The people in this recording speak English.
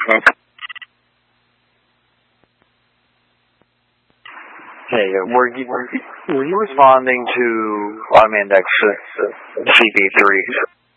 Okay. Hey, were you responding to Automatic CB3?